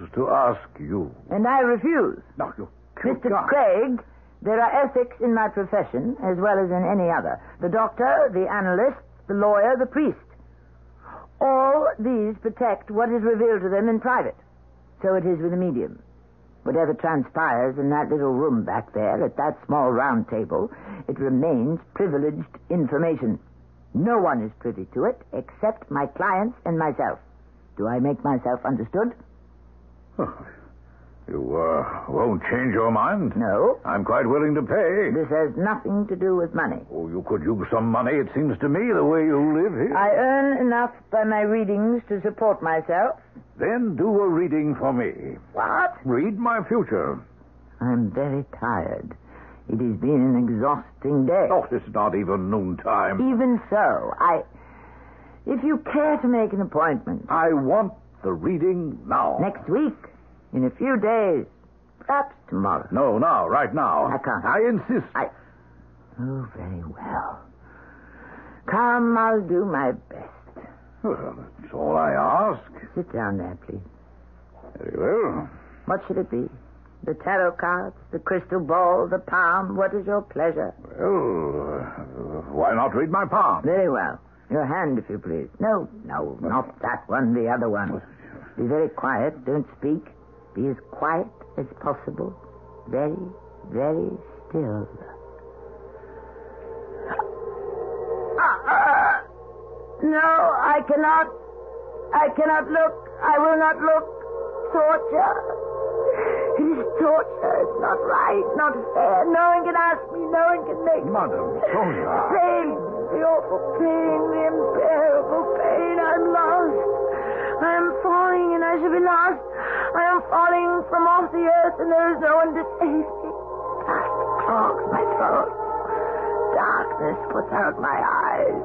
to ask you. And I refuse. No, you... Mr. Craig, there are ethics in my profession as well as in any other. The doctor, the analyst, the lawyer, the priest. All these protect what is revealed to them in private. So it is with the medium. Whatever transpires in that little room back there at that small round table, it remains privileged information. No one is privy to it except my clients and myself. Do I make myself understood? You won't change your mind? No. I'm quite willing to pay. This has nothing to do with money. Oh, you could use some money, it seems to me, the way you live here. I earn enough by my readings to support myself. Then do a reading for me. What? Read my future. I'm very tired. It has been an exhausting day. Oh, it's not even noontime. Even so, if you care to make an appointment... I want the reading now. Next week. In a few days. Perhaps tomorrow. No, now, right now. I can't. I insist. Oh, very well. Come, I'll do my best. Well, that's all I ask. Sit down there, please. Very well. What should it be? The tarot cards, the crystal ball, the palm? What is your pleasure? Well, why not read my palm? Very well. Your hand, if you please. No, not that one, the other one. Be very quiet. Don't speak. Be as quiet as possible. Very, very still. No, I cannot look. I will not look. Torture. It is torture. It's not right, not fair. No one can ask me. No one can make me. Madam, Sonia. Pain. The awful pain. The unbearable pain. I'm lost. I am falling and I shall be lost. I am falling from off the earth and there is no one to save me. Dark clogs my throat. Darkness puts out my eyes.